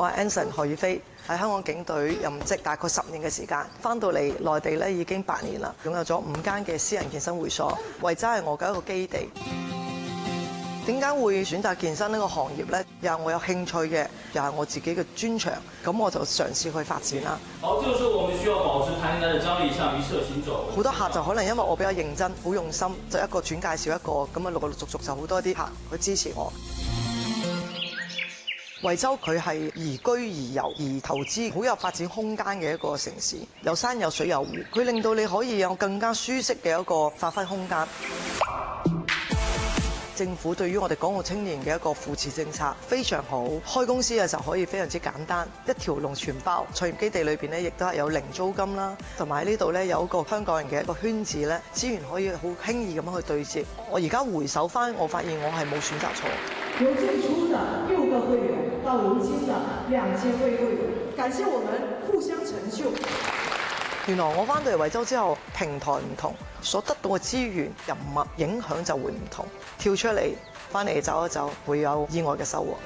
我係 Anson 何宇飛，喺香港警隊任職大概10年嘅時間，翻到嚟內地咧已經8年啦，擁有咗5間嘅私人健身會所，維州係我嘅一個基地。點解會選擇健身呢個行業呢？又係我有興趣嘅，又係我自己嘅專長，咁我就嘗試去發展啦。 好，這個時候我們需要保持彈性的張力，向一側行走。 好多客就可能因為我比較認真、好用心，就一個轉介紹一個，咁啊陸陸續續就好多啲客去支持我。惠州佢係宜居宜遊宜投資，好有發展空間嘅一個城市，有山有水有湖，佢令到你可以有更加舒適嘅一個發揮空間。政府對於我哋港澳青年嘅一個扶持政策非常好，開公司嘅時候可以非常之簡單，一條龍全包。創業基地裏邊咧，亦都係有零租金啦，同埋呢度咧有一個香港人嘅一個圈子咧，資源可以好輕易咁樣去對接。我而家回首翻，我發現我係冇選擇錯。 由最初的6個會員到如今的2000位會員，感謝我們互相成就。 原來我翻到嚟惠州之後，平台唔同，所得到嘅資源、人脈影響就會唔同。跳出嚟，翻嚟走一走，會有意外嘅收穫。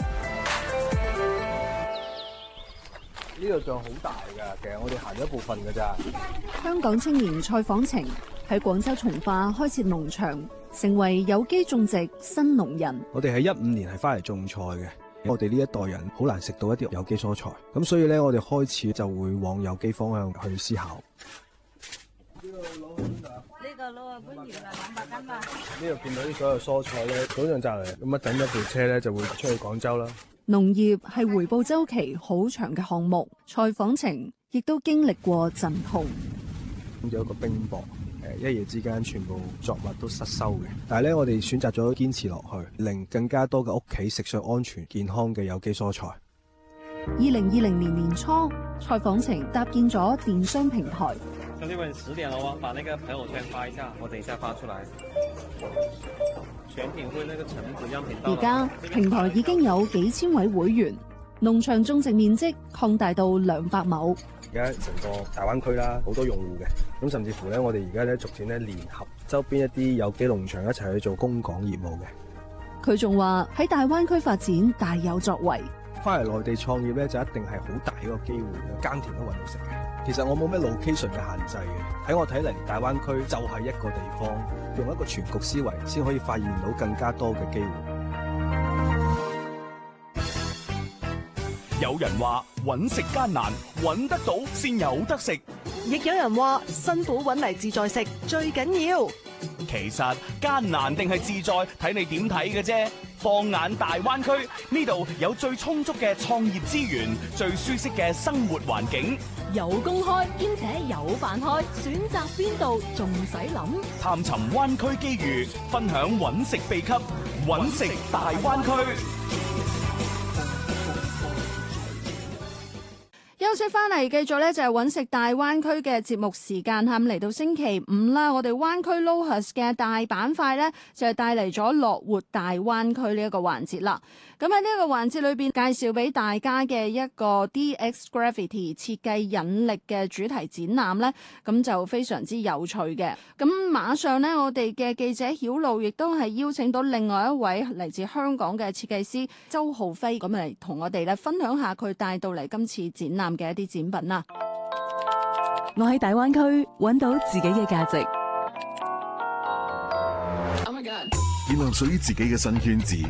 呢個像好大㗎，其實我哋行咗一部分㗎咋。 香港青年蔡訪程喺廣州從化開設農場，成為有機種植新農人。 我哋喺15年係翻嚟種菜嘅。我哋呢一代人好難食到一啲有機蔬菜，咁所以咧，我哋開始就會往有機方向去思考。呢個攞啊，本源係200斤嘛。 呢度見到啲所有蔬菜咧，早上摘嚟，咁等一部車咧就會出去廣州啦。 農業係回報週期好長嘅項目，蔡訪程亦都經歷過陣痛。 有一個冰雹。一夜之間全部作物都失收嘅，但係咧我哋選擇咗堅持落去，令更加多嘅屋企食上安全健康嘅有機蔬菜。 2020年年初，蔡訪程搭建咗電商平台。 兄弟們10點了喎，把那個朋友圈發一下，我等一下發出來。全品會那個橙子樣品到。 而家平台已經有幾千位會員，農場種植面積擴大到200畝。 而家成個大灣區啦，好多用戶嘅，咁甚至乎咧，我哋而家咧逐漸咧聯合周邊一啲有機農場一齊去做供港業務嘅。 佢仲話喺大灣區發展大有作為。 翻嚟內地創業咧，就一定係好大一個機會，耕田都搵到食嘅。其實我冇咩 location 嘅限制嘅，喺我睇嚟，大灣區就係一個地方，用一個全局思維，先可以發現到更加多嘅機會。 有人話揾食艱難，揾得到先有得食； 亦有人話辛苦揾嚟自在食最緊要。 其實艱難定係自在，睇你點睇嘅啫。放眼大灣區，呢度有最充足嘅創業資源，最舒適嘅生活環境， 有工開兼且有飯開，選擇邊度仲使諗？ 探尋灣區機遇，分享揾食秘笈，揾食大灣區。 休息翻嚟，繼續咧就係揾食大灣區嘅節目時間嚇，嚟到星期5啦，我哋灣區 LOHUS 嘅大板塊咧就係帶嚟咗樂活大灣區呢一個環節啦。咁喺呢一個環節裏邊介紹俾大家嘅一個 DX Gravity 設計引力嘅主題展覽咧，咁就非常之有趣嘅。咁馬上咧，我哋嘅記者曉露亦都係邀請到另外一位嚟自香港嘅設計師周浩輝，咁嚟同我哋咧分享下佢帶到嚟今次展覽嘅一啲展品啦。 我喺大灣區揾到自己嘅價值， 建立屬於自己嘅新圈子，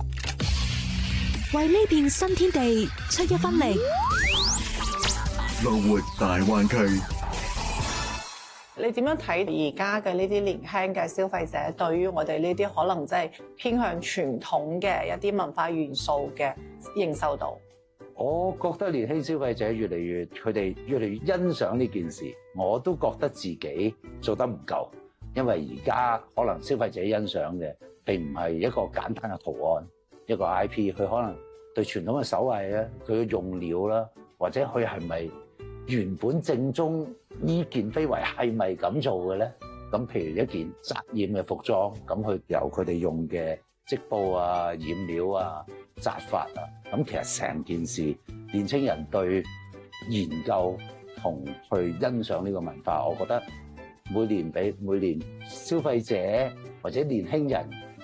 為呢片新天地出一分力。 樂活大灣區。 你點樣睇而家嘅呢啲年輕嘅消費者對於我哋呢啲可能即係偏向傳統嘅一啲文化元素嘅認受度？ 我覺得年輕消費者佢哋越嚟越欣賞呢件事，我都覺得自己做得唔夠，因為而家可能消費者欣賞嘅並唔係一個簡單嘅圖案，一個 IP， 佢可能對傳統嘅手藝咧，佢嘅用料啦，或者佢係咪原本正宗呢件非遺係咪咁做嘅咧？咁譬如一件紮染嘅服裝，咁佢由佢哋用嘅織布啊、染料啊、紮法啊，咁其實成件事，年青人對研究同去欣賞呢個文化，我覺得每年消費者或者年輕人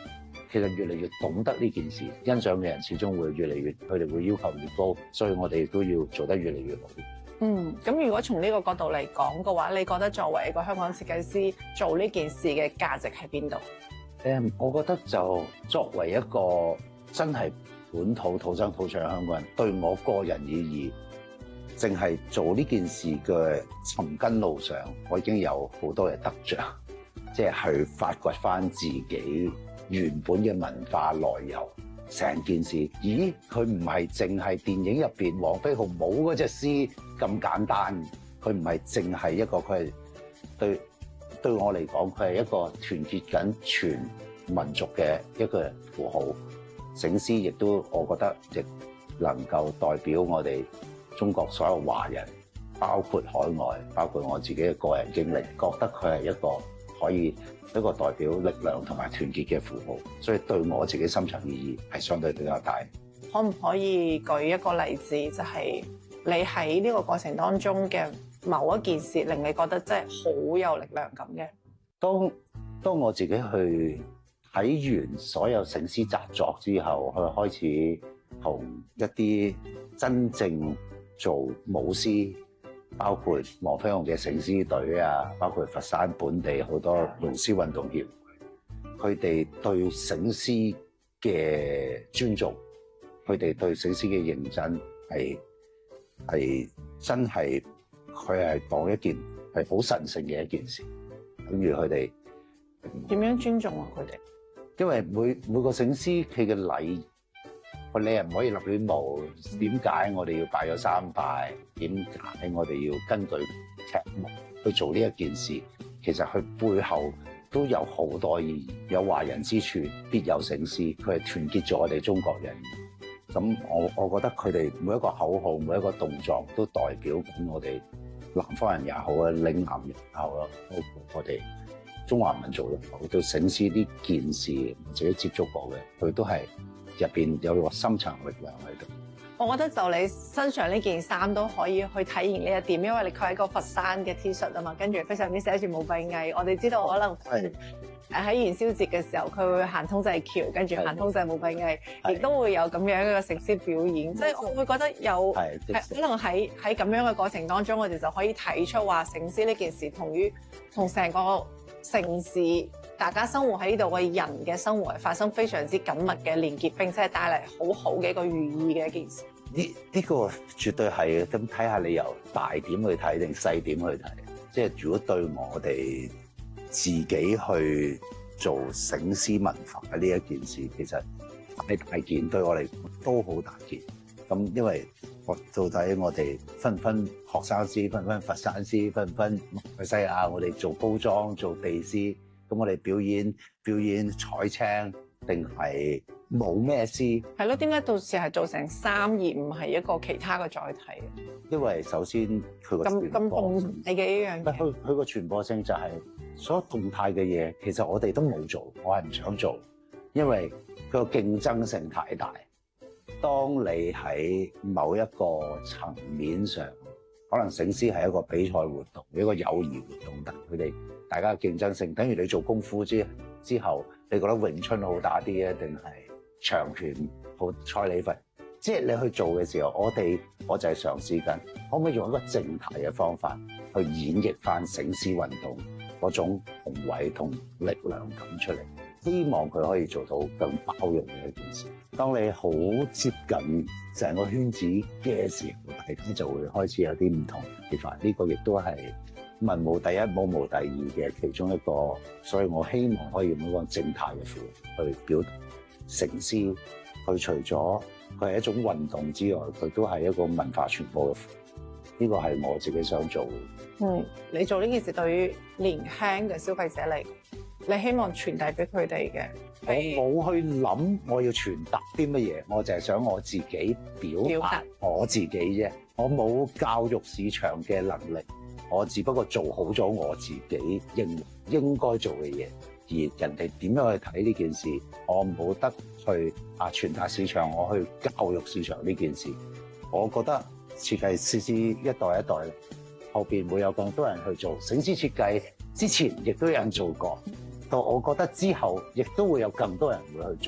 其實越嚟越懂得呢件事，欣賞嘅人始終會越嚟越，佢哋會要求越高，所以我哋都要做得越嚟越好。 咁如果從呢個角度嚟講嘅話，你覺得作為一個香港設計師做呢件事嘅價值喺邊度？ 我覺得就作為一個真係本土土生土長香港人，對我個人而言，淨係做呢件事嘅尋根路上，我已經有好多嘅得着，即係去發掘翻自己原本嘅文化來由。成件事，咦？佢唔係淨係電影入邊黃飛鴻舞嗰隻獅咁簡單，佢唔係淨係一個，佢係對我嚟講，佢係一個團結緊全民族嘅一個符號。醒獅亦都，我覺得亦能夠代表我哋中國所有華人，包括海外，包括我自己嘅個人經歷，覺得佢係一個可以一個代表力量同埋團結嘅符號，所以對我自己深層意義係相對比較大。 可唔可以舉一個例子，就係你喺呢個過程當中嘅某一件事，令你覺得真係好有力量感嘅？ 當我自己去睇完所有醒獅習作之後，去開始同一啲真正做舞獅，包括黃飛鴻嘅醒獅隊啊，包括佛山本地好多龍獅運動協會，佢哋對醒獅嘅尊重，佢哋對醒獅嘅認真係真係，佢係當一件係好神聖嘅一件事。等於佢哋點樣尊重啊？佢哋因為每個醒獅佢嘅禮。你係唔可以立亂舞？點解我哋要拜咗3拜？點解我哋要根據劇目去做呢一件事？其實佢背後都有好多意義。有華人之處，必有醒獅。佢係團結咗我哋中國人。咁我覺得佢哋每一個口號、每一個動作都代表緊我哋南方人也好啊，嶺南人也好啦，包括我哋中華民族好。對醒獅呢件事，我自己接觸過嘅，佢都係。入邊有個深層力量喺度。 我覺得就你身上呢件衫都可以去體現呢一點，因為你佢係個佛山嘅 T 恤啊嘛，跟住佢上面寫住武閉翳。我哋知道可能喺元宵節嘅時候，佢會行通濟橋，跟住行通濟武閉翳，亦都會有咁樣一個醒獅表演。即係我會覺得有可能喺咁樣嘅過程當中，我哋就可以睇出話醒獅呢件事同成個城市。大家生活喺呢度嘅人嘅生活係發生非常之緊密嘅連結，並且係帶嚟好好嘅一個寓意嘅一件事。 呢個絕對係嘅。咁睇下你由大點去睇定細點去睇。即係如果對我哋自己去做醒獅文化呢一件事，其實大件對我嚟講都好大件。咁因為到底我哋分學生獅，分佛山獅，分馬來西亞，我哋做高裝做地獅。咁我哋表演彩青定係冇咩獅？係咯，點解到時係做成3而唔係一個其他嘅載體？因為首先佢個咁動態嘅一樣嘢，佢個傳播性就係所有動態嘅嘢，其實我哋都冇做，我係唔想做，因為佢個競爭性太大。當你喺某一個層面上，可能醒獅係一個比賽活動，一個友誼活動，但佢哋大家嘅競爭性，等於你做功夫之後，你覺得詠春好打啲啊，定係長拳好蔡李佛？即係你去做嘅時候，我就係嘗試緊，可唔可以用一個靜態嘅方法去演繹翻醒獅運動嗰種宏偉同力量感出嚟，希望佢可以做到更包容嘅一件事。當你好接近成個圈子嘅時候，大家就會開始有啲唔同嘅睇法。呢個亦都係文無第一，武無第二嘅其中一個，所以我希望可以用一個靜態嘅符去表達醒獅。佢除咗佢係一種運動之外，佢都係一個文化傳播嘅符。呢個係我自己想做嘅。你做呢件事對於年輕嘅消費者嚟，你希望傳遞俾佢哋嘅？我冇去諗我要傳達啲乜嘢，我就係想我自己表達我自己啫。我冇教育市場嘅能力，我只不過做好咗我自己認為應該做嘅嘢，而人哋點樣去睇呢件事，我冇得去傳達市場，我去教育市場呢件事。我覺得設計師一代一代，後邊會有更多人去做。醒獅設計之前亦都有人做過， 到我覺得之後亦都會有更多人會去做。